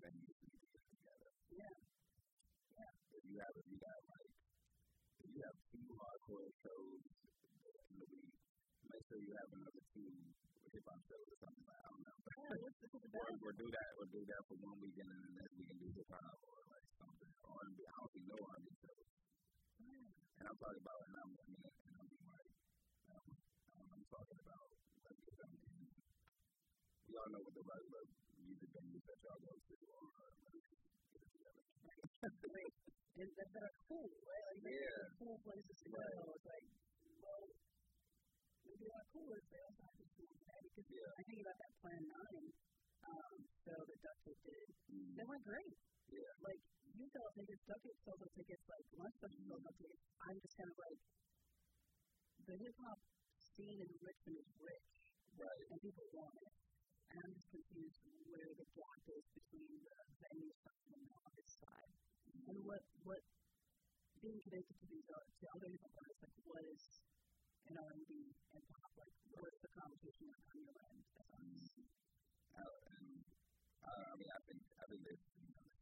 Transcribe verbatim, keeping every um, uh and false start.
venues to get together. Yeah. Yeah. If you have, if you got like, if you have two hardcore shows in the week, make sure you have another two hip hop shows or something like I don't know. Yeah, what's the, what's the or, or do that, or do that for one weekend and then the next weekend do hip hop or like something. Or R and B. I don't even know R and B shows. Yeah. And I'm talking about, and I'm, I mean, and I'm like, um, I'm talking about like you know, we all know what the regular music venues that y'all go to or uh, get it together. Right. And that, that are cool, right? Like, yeah. Cool places to right. go. It's like, well, maybe they're not cool if they also have to cool, right? Because yeah. I think about that Plan nine um, show that Duck Tape did. Mm. They went great. Yeah. Like, you sell tickets, Duck Tape sells those tickets, like, lunch special sells those tickets. I'm just kind of like, the hip hop scene in Richmond is rich. Right. And people want it. And I'm just confused where the gap is between the venue stuff and the artist side. And what, what being connected to these art,